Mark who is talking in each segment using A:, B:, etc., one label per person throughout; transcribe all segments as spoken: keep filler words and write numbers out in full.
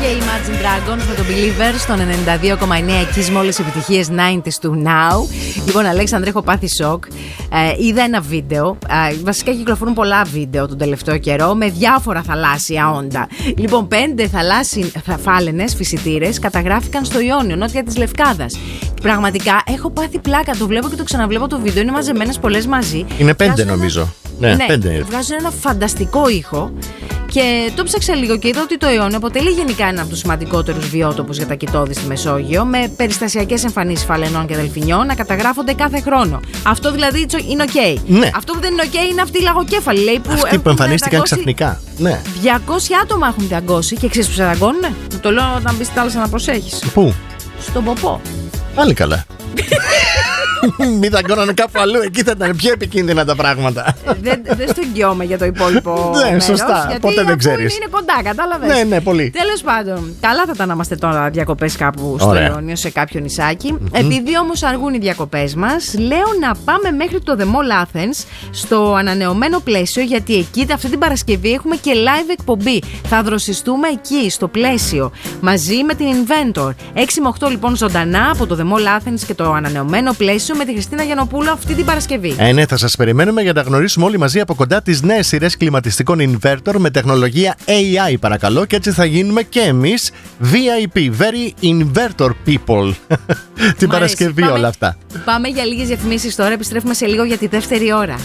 A: και οι Imagine Dragons με τον Believer στον ενενήντα δύο κόμμα εννέα Kiss με όλες τις επιτυχίες ενενήντα του Now. Λοιπόν, Αλέξανδρε, έχω πάθει σοκ. Ε, είδα ένα βίντεο. Ε, βασικά κυκλοφορούν πολλά βίντεο τον τελευταίο καιρό με διάφορα θαλάσσια όντα. Λοιπόν, πέντε θαλάσσιες φυσιτήρες καταγράφηκαν στο Ιόνιο, νότια της Λευκάδας. Πραγματικά έχω πάθει πλάκα. Το βλέπω και το ξαναβλέπω το βίντεο. Είναι μαζεμένες πολλές μαζί.
B: Είναι πέντε βγάζουν νομίζω. Ένα... Ναι, ναι, πέντε.
A: Βγάζουν ένα φανταστικό ήχο. Και το ψάξα λίγο και είδα ότι το Ιόνιο αποτελεί γενικά ένα από τους σημαντικότερους βιότοπους για τα κοιτώδη στη Μεσόγειο, με περιστασιακές εμφανίσεις φαλενών και δελφινιών να καταγράφονται κάθε χρόνο. Αυτό δηλαδή είναι οκ. Okay.
B: Ναι.
A: Αυτό που δεν είναι οκ okay είναι αυτοί οι λαγοκέφαλοι, λέει, που,
B: αυτοί που εμφανίστηκαν δαγκώσει... ξαφνικά. Ναι.
A: διακόσια άτομα έχουν δαγκώσει και ξέρεις που σε δαγκώνουνε. Το λέω όταν μπεις στη θάλασσα να προσέχεις.
B: Πού?
A: Στον ποπό.
B: Πάλι καλά. Μην δαγκώνανε κάπου αλλού, εκεί θα ήταν πιο επικίνδυνα τα πράγματα.
A: Δεν δε στο εγγυώμαι για το υπόλοιπο.
B: Ναι,
A: μέρος,
B: σωστά. Ποτέ δεν ξέρεις.
A: Είναι κοντά, κατάλαβες.
B: Ναι, ναι, πολύ.
A: Τέλος πάντων, καλά θα ήταν να είμαστε τώρα διακοπές κάπου στο
B: Ωραία.
A: Ιόνιο, σε κάποιο νησάκι. Mm-hmm. Επειδή όμως αργούν οι διακοπές μας, λέω να πάμε μέχρι το The Mall Athens στο ανανεωμένο πλαίσιο, γιατί εκεί αυτή την Παρασκευή έχουμε και live εκπομπή. Θα δροσιστούμε εκεί, στο πλαίσιο, μαζί με την Inventor. έξι με οκτώ λοιπόν ζωντανά από το The Mall Athens και το ανανεωμένο πλαίσιο με τη Χριστίνα Γιαννοπούλου αυτή την Παρασκευή.
B: Ε, ναι, θα σας περιμένουμε για να γνωρίσουμε όλοι μαζί από κοντά τις νέες σειρές κλιματιστικών Inverter με τεχνολογία έι άι, παρακαλώ, και έτσι θα γίνουμε και εμείς βι άι πι, Very Inverter People. την Παρασκευή
A: πάμε,
B: όλα αυτά.
A: Πάμε για λίγες διαφημίσεις τώρα, επιστρέφουμε σε λίγο για τη δεύτερη ώρα.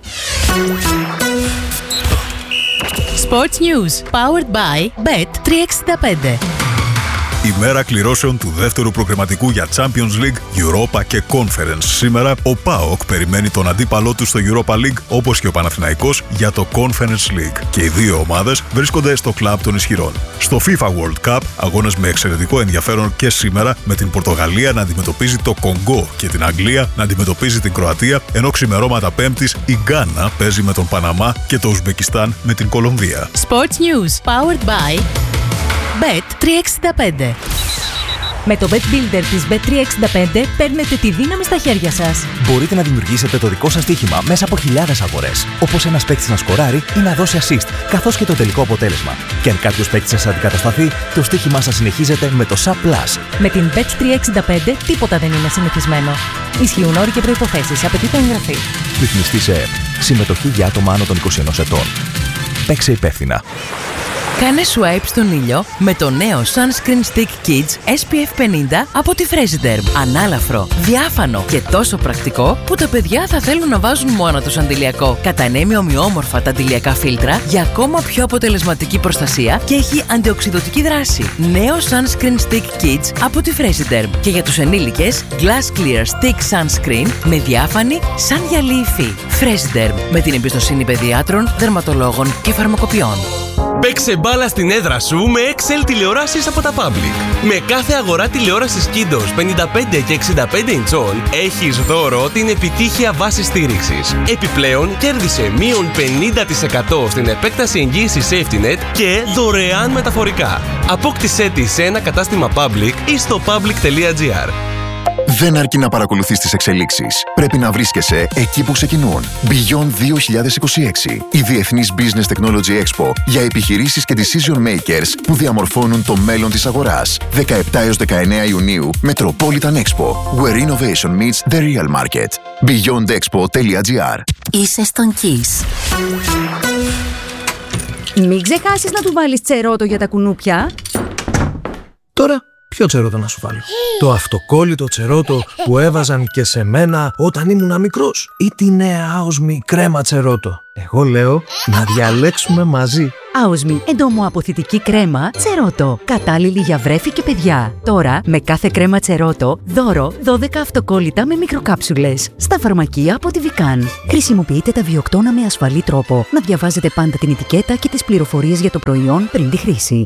C: Sports News, powered by μπετ τριακόσια εξήντα πέντε.
D: Η μέρα κληρώσεων του δεύτερου προκριματικού για Champions League, Europa και Conference. Σήμερα ο ΠΑΟΚ περιμένει τον αντίπαλό του στο Europa League, όπως και ο Παναθηναϊκός για το Conference League. Και οι δύο ομάδες βρίσκονται στο κλαμπ των ισχυρών. Στο FIFA World Cup, αγώνες με εξαιρετικό ενδιαφέρον και σήμερα, με την Πορτογαλία να αντιμετωπίζει το Κονγκό και την Αγγλία να αντιμετωπίζει την Κροατία, ενώ ξημερώματα Πέμπτης η Γκάνα παίζει με τον Παναμά και το Ουσμπεκιστάν με την Κολομβία.
C: Sports News, powered by μπετ τριακόσια εξήντα πέντε. Με το Bet Builder της μπετ τριακόσια εξήντα πέντε παίρνετε τη δύναμη στα χέρια σας.
E: Μπορείτε να δημιουργήσετε το δικό σας στοίχημα μέσα από χιλιάδες αγορές. Όπως ένας παίκτης να σκοράρει ή να δώσει assist, καθώς και το τελικό αποτέλεσμα. Και αν κάποιος παίκτης σας αντικατασταθεί, το στοίχημά σας συνεχίζεται με το Sub Plus.
C: Με την μπετ τριακόσια εξήντα πέντε τίποτα δεν είναι συνηθισμένο. Ισχύουν όροι και προϋποθέσεις. Απαιτείται εγγραφή.
E: Ρυθμιστή σε ΕΕΠ. Συμμετοχή για άτομα άνω των είκοσι ενός ετών. Παίξε υπεύθυνα.
C: Κάνε swipe στον ήλιο με το νέο Sunscreen Stick Kids ες πι εφ πενήντα από τη Fresiderm. Ανάλαφρο, διάφανο και τόσο πρακτικό που τα παιδιά θα θέλουν να βάζουν μόνο τους αντιλιακό. Κατανέμει ομοιόμορφα τα αντιλιακά φίλτρα για ακόμα πιο αποτελεσματική προστασία και έχει αντιοξυδωτική δράση. Νέο Sunscreen Stick Kids από τη Fresiderm. Και για τους ενήλικες, Glass Clear Stick Sunscreen με διάφανη σαν γυαλί υφή. Fresiderm, με την εμπιστοσύνη παιδιάτρων, δερματολόγων και φαρμακοποιών.
F: Παίξε μπάλα στην έδρα σου με εξ ελ τηλεοράσεις από τα Public. Με κάθε αγορά τηλεόρασης Kiddos πενήντα πέντε και εξήντα πέντε ιντσών έχεις δώρο την επιτύχεια βάση στήριξης. Επιπλέον κέρδισε μείον πενήντα τοις εκατό στην επέκταση εγγύησης SafetyNet και δωρεάν μεταφορικά. Απόκτησέ τη σε ένα κατάστημα Public ή στο public τελεία gr.
G: Δεν αρκεί να παρακολουθείς τις εξελίξεις. Πρέπει να βρίσκεσαι εκεί που ξεκινούν. Beyond δύο χιλιάδες είκοσι έξι. Η Διεθνής Business Technology Expo για επιχειρήσεις και decision makers που διαμορφώνουν το μέλλον της αγοράς. δεκαεπτά έως δεκαεννέα Ιουνίου, Metropolitan Expo. Where innovation meets the real market. beyond expo τελεία gr.
C: Είσαι στον Kiss.
H: Μην ξεχάσεις να του βάλεις τσερότο για τα κουνούπια.
I: Τώρα, ποιο τσερότο να σου βάλω? Το αυτοκόλλητο τσερότο που έβαζαν και σε μένα όταν ήμουν μικρός, ή τη νέα Άοσμη κρέμα τσερότο? Εγώ λέω να διαλέξουμε μαζί.
H: Άοσμη εντομοαποθητική κρέμα τσερότο. Κατάλληλη για βρέφη και παιδιά. Τώρα, με κάθε κρέμα τσερότο, δώρο δώδεκα αυτοκόλλητα με μικροκάψουλες. Στα φαρμακεία από τη Vican. Χρησιμοποιείτε τα βιοκτώνα με ασφαλή τρόπο. Να διαβάζετε πάντα την ετικέτα και τις πληροφορίες για το προϊόν πριν τη χρήση.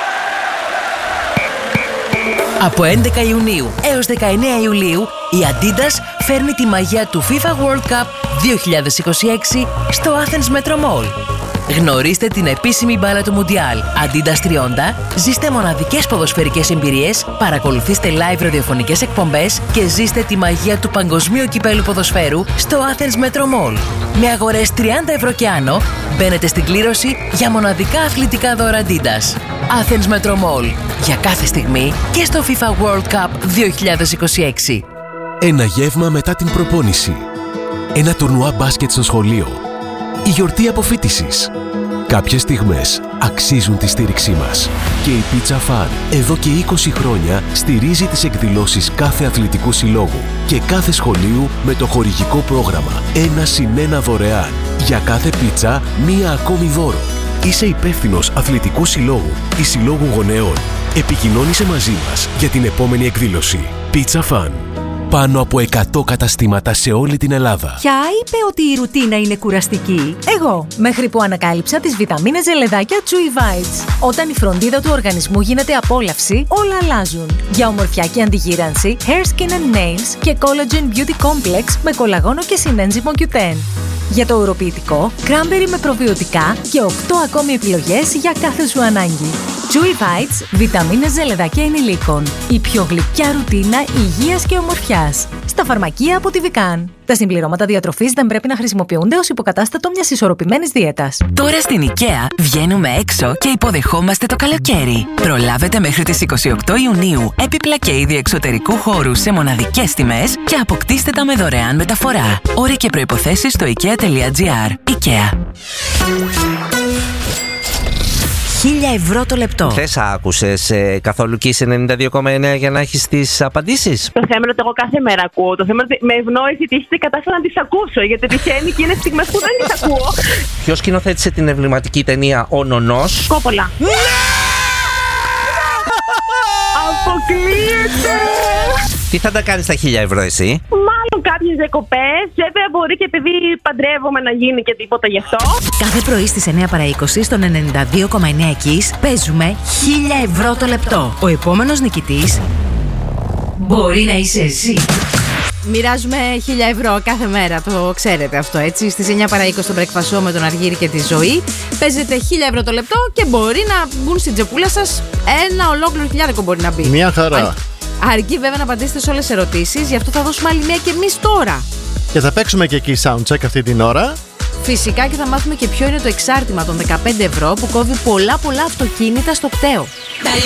C: Από έντεκα Ιουνίου έως δεκαεννέα Ιουλίου, η Adidas φέρνει τη μαγεία του FIFA World Cup δύο χιλιάδες είκοσι έξι στο Athens Metro Mall. Γνωρίστε την επίσημη μπάλα του Μουντιάλ. Adidas τριάντα, ζήστε μοναδικές ποδοσφαιρικές εμπειρίες, παρακολουθήστε live ραδιοφωνικές εκπομπές και ζήστε τη μαγεία του παγκοσμίου κυπέλου ποδοσφαίρου στο Athens Metro Mall. Με αγορές τριάντα ευρώ και άνω, μπαίνετε στην κλήρωση για μοναδικά αθλητικά δώρα Adidas. Athens Metro Mall. Για κάθε στιγμή και στο FIFA World Cup δύο χιλιάδες είκοσι έξι.
F: Ένα γεύμα μετά την προπόνηση. Ένα τουρνουά μπάσκετ στο σχολείο. Η γιορτή αποφοίτησης. Κάποιες στιγμές αξίζουν τη στήριξή μας. Και η Pizza Fun εδώ και είκοσι χρόνια στηρίζει τις εκδηλώσεις κάθε αθλητικού συλλόγου και κάθε σχολείου με το χορηγικό πρόγραμμα ένα συν ένα δωρεάν. Για κάθε πίτσα, μία ακόμη δώρο. Είσαι υπεύθυνος αθλητικού συλλόγου ή συλλόγου γονέων. Επικοινώνησε μαζί μας για την επόμενη εκδήλωση. Pizza Fun. Πάνω από εκατό καταστήματα σε όλη την Ελλάδα.
J: Ποια είπε ότι η ρουτίνα είναι κουραστική? Εγώ, μέχρι που ανακάλυψα τις βιταμίνες ζελεδάκια Chewy Bites. Όταν η φροντίδα του οργανισμού γίνεται απόλαυση, όλα αλλάζουν. Για ομορφιά και αντιγύρανση, Hair, Skin and Nails και Collagen Beauty Complex με κολαγόνο και συνένζυμο κιου τεν. Για το ουροποιητικό, cranberry με προβιωτικά και οκτώ ακόμη επιλογές για κάθε σου ανάγκη. Chewy Bites, βιταμίνες ζελεδάκια ενηλίκων. Η πιο γλυκιά ρουτίνα υγείας και ομορφιάς. Στα φαρμακεία από τη Vican. Τα συμπληρώματα διατροφής δεν πρέπει να χρησιμοποιούνται ως υποκατάστατο μιας ισορροπημένης δίαιτας.
C: Τώρα στην IKEA βγαίνουμε έξω και υποδεχόμαστε το καλοκαίρι. Προλάβετε μέχρι τις είκοσι οκτώ Ιουνίου έπιπλα και είδη εξωτερικού χώρου σε μοναδικές τιμές και αποκτήστε τα με δωρεάν μεταφορά. Όροι και προϋποθέσεις στο ikea τελεία gr. IKEA.
H: χίλια ευρώ το λεπτό.
K: Χθες άκουσες ε, καθόλου Kiss ενενήντα δύο κόμμα εννέα για να έχεις τις απαντήσεις?
L: Το θέμα είναι ότι εγώ κάθε μέρα ακούω. Το θέμα είναι ότι με ευνόησε η τύχη και κατάφερα να τις ακούσω. Γιατί τυχαίνει και είναι στιγμές που δεν τις ακούω.
K: Ποιος σκηνοθέτησε την εμβληματική ταινία Ο Νονός?
L: Κόπολα. Αποκλείεται!
K: Τι θα τα κάνεις τα χίλια ευρώ εσύ?
L: Μάλλον κάποιες διακοπές. Βέβαια μπορεί και επειδή παντρεύομαι να γίνει και τίποτα γι' αυτό.
H: Κάθε πρωί στις εννέα παρά είκοσι στον ενενήντα δύο κόμμα εννέα Kiss παίζουμε χίλια ευρώ το λεπτό. Ο επόμενος νικητής μπορεί να είσαι εσύ.
A: Μοιράζουμε χίλια ευρώ κάθε μέρα, το ξέρετε αυτό, έτσι. Στις εννέα παρά είκοσι στο Breakfast Show με τον Αργύρη και τη Ζωή. Παίζετε χίλια ευρώ το λεπτό και μπορεί να μπουν στην τσεπούλα σας ένα ολόκληρο χιλιάδικο μπορεί να μπει.
B: Μια χαρά.
A: Αρκεί βέβαια να απαντήσετε σε όλες τις ερωτήσεις, γι' αυτό θα δώσουμε άλλη μία και εμείς τώρα.
B: Και θα παίξουμε και εκεί soundcheck αυτή την ώρα.
A: Φυσικά και θα μάθουμε και ποιο είναι το εξάρτημα των δεκαπέντε ευρώ που κόβει πολλά πολλά αυτοκίνητα στο κταίο.